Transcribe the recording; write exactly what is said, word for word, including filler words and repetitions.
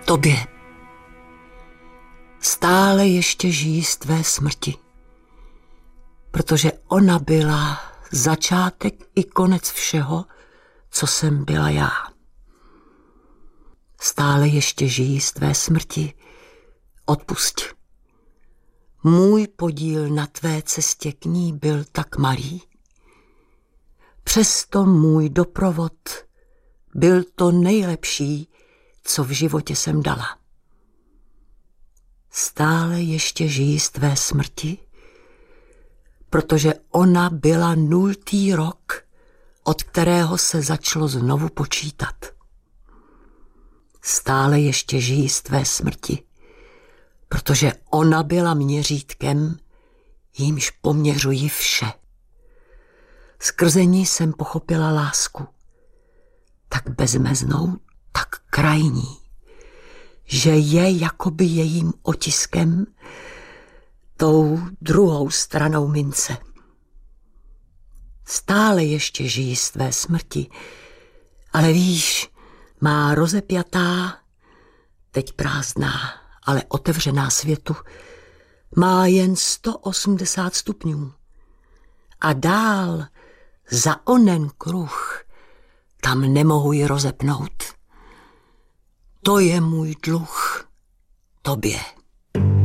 tobě. Stále ještě žijí z tvé smrti, protože ona byla začátek i konec všeho, co jsem byla já. Stále ještě žijí z tvé smrti, odpusť. Můj podíl na tvé cestě k ní byl tak malý. Přesto můj doprovod byl to nejlepší, co v životě jsem dala. Stále ještě žijí z tvé smrti, protože ona byla nultý rok, od kterého se začalo znovu počítat. Stále ještě žijí z tvé smrti, protože ona byla měřítkem, jímž poměřuji vše. Skrze ní jsem pochopila lásku, tak bezmeznou, tak krajní, že je jakoby jejím otiskem, tou druhou stranou mince. Stále ještě žijí z tvé smrti, ale víš, má rozepjatá, teď prázdná, ale otevřená světu, má jen sto osmdesát stupňů. A dál, za onen kruh, tam nemohu ji rozepnout. To je můj dluh tobě.